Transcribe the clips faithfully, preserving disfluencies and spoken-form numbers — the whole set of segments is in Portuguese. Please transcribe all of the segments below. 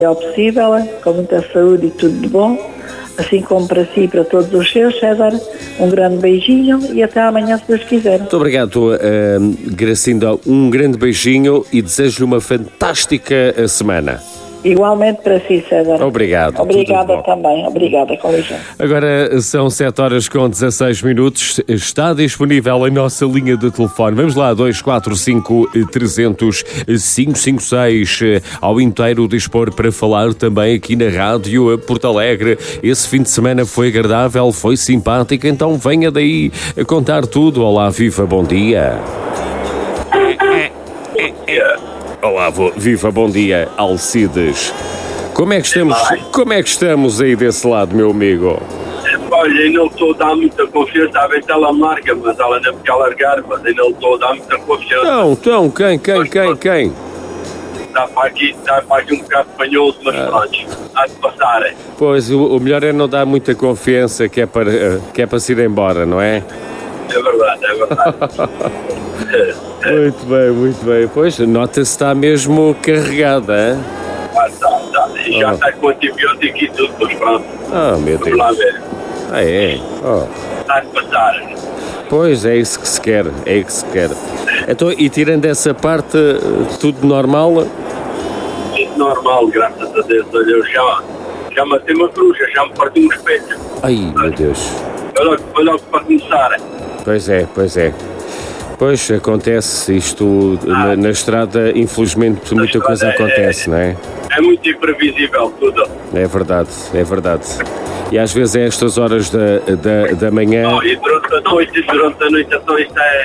É possível, com muita saúde e tudo de bom, assim como para si e para todos os seus, César. Um grande beijinho e até amanhã, se Deus quiser. Muito obrigado, uh, Gracinda. Um grande beijinho e desejo-lhe uma fantástica semana. Igualmente para si, César. Obrigado. Obrigada também. Obrigada, com licença. Agora são sete horas com dezasseis minutos. Está disponível a nossa linha de telefone. Vamos lá, dois quatro cinco, trezentos, cinco cinco seis. Ao inteiro dispor para falar também aqui na Rádio Porto Alegre. Esse fim de semana foi agradável, foi simpático, então venha daí a contar tudo. Olá, viva, bom dia. Olá, viva, bom dia, Alcides. Como é que estamos, como é que estamos aí desse lado, meu amigo? Olha, eu não estou a dar muita confiança, a ver se ela me larga, mas ela não me quer largar, mas eu não estou a dar muita confiança. Não, então, quem, quem, quem, quem? Está para aqui, está para aqui um bocado fanhoso, mas ah. pronto, há de passar. Pois, o, o melhor é não dar muita confiança, que é para, que é para se ir embora, não é? É verdade, é verdade. Muito bem, muito bem. Pois, nota-se está mesmo carregada, hein? Ah, está, está. E já oh. está com antibiótico e tudo, mas pronto. Ah, meu Deus. Vamos lá ver. Ah, é? Oh. Está de passar. Pois, é isso que se quer, é isso que se quer. Então, e tirando essa parte, tudo normal? Tudo normal, graças a Deus. Olha, eu já, já matei uma coruja, já me parti um espelho. Ai, meu Deus. Foi logo, foi logo para começar. Pois é, pois é. Pois, acontece isto ah, na, na estrada, infelizmente na muita estrada coisa acontece, é, não é? É muito imprevisível tudo. É verdade, é verdade. E às vezes é estas horas da, da, da manhã... Oh, e durante a noite, durante a noite, então isto é...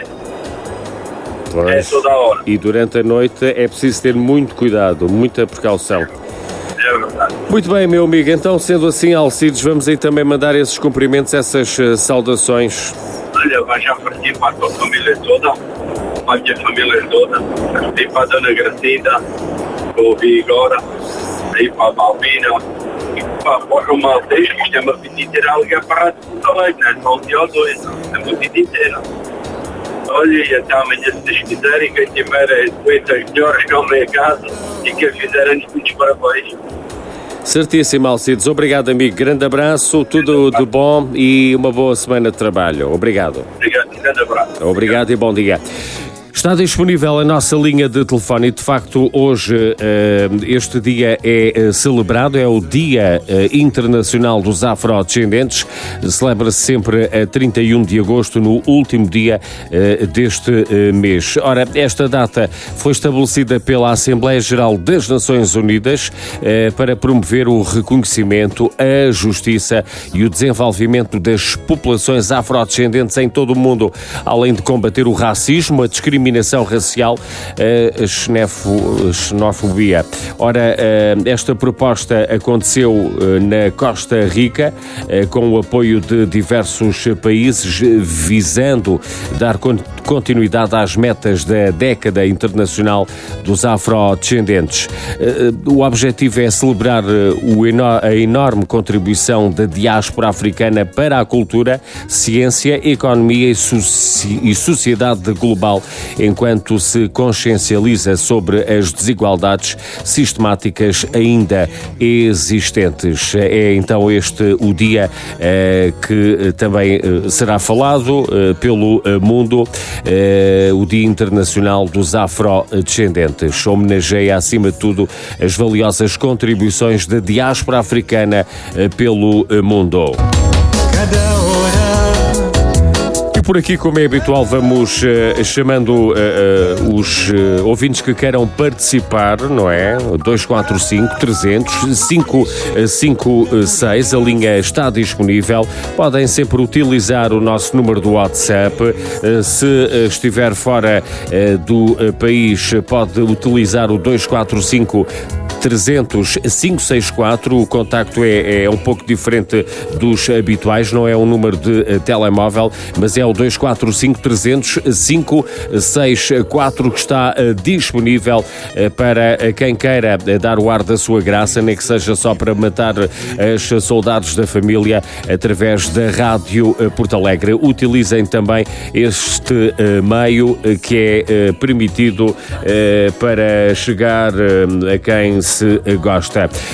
Pois, é toda a hora. E durante a noite é preciso ter muito cuidado, muita precaução. É verdade. Muito bem, meu amigo, então sendo assim, Alcides, vamos aí também mandar esses cumprimentos, essas uh, saudações. Olha, vai já partir para a tua família toda, para a minha família toda, e para a Dona Gracinda, que eu ouvi agora, aí para a Malvina, e para, para o Maltês, que isto é uma vida inteira a ligar para a Rádio Porto Alegre, não é só um dia ou dois, é uma vida inteira. Olha, e até amanhã, se Deus quiser, e quem tiver doente, as melhores comem a casa, e quem fizer antes, muitos parabéns. Certíssimo, Alcides. Obrigado, amigo. Grande abraço, tudo de bom e uma boa semana de trabalho. Obrigado. Obrigado, grande abraço. Obrigado, Obrigado e bom dia. Está disponível a nossa linha de telefone e, de facto, hoje este dia é celebrado, é o Dia Internacional dos Afrodescendentes. Celebra-se sempre a trinta e um de agosto, no último dia deste mês. Ora, esta data foi estabelecida pela Assembleia Geral das Nações Unidas para promover o reconhecimento, a justiça e o desenvolvimento das populações afrodescendentes em todo o mundo, além de combater o racismo, a discriminação racial, a xenofobia. Ora, esta proposta aconteceu na Costa Rica, com o apoio de diversos países, visando dar continuidade às metas da década internacional dos afrodescendentes. O objetivo é celebrar a enorme contribuição da diáspora africana para a cultura, ciência, economia e sociedade global, enquanto se consciencializa sobre as desigualdades sistemáticas ainda existentes. É então este o dia eh, que também eh, será falado eh, pelo mundo, eh, o Dia Internacional dos Afrodescendentes. Homenageia, acima de tudo, as valiosas contribuições da diáspora africana eh, pelo mundo. Cada hora. Por aqui, como é habitual, vamos uh, chamando uh, uh, os uh, ouvintes que queiram participar, não é? dois quatro cinco, trezentos, cinco cinco seis, a linha está disponível. Podem sempre utilizar o nosso número do WhatsApp. Uh, se uh, estiver fora uh, do uh, país, pode utilizar o dois quatro cinco, trezentos, cinco seis quatro. O contacto é, é um pouco diferente dos habituais, não é um número de uh, telemóvel, mas é o dois quatro cinco, trezentos, cinco seis quatro que está uh, disponível uh, para uh, quem queira uh, dar o ar da sua graça, nem que seja só para matar os soldados da família através da Rádio uh, Porto Alegre. Utilizem também este uh, meio uh, que é uh, permitido uh, para chegar uh, a quem se gosta.